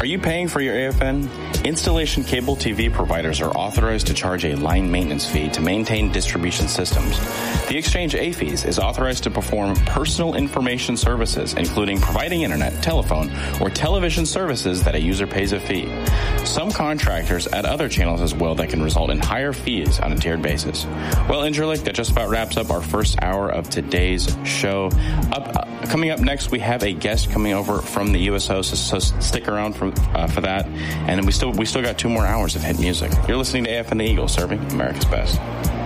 Are you paying for your AFN? Installation cable TV providers are authorized to charge a line maintenance fee to maintain distribution systems. The exchange AFES is authorized to perform personal information services, including providing internet, telephone, or television services that a user pays a fee. Some contractors add other channels as well that can result in higher fees on a tiered basis. Well, Ingerlich, that just about wraps up our first hour of today's show. Coming up next, we have a guest coming over from the USO, so stick around for that. And we still got 2 more hours of hit music. You're listening to AFN the Eagle, serving America's best.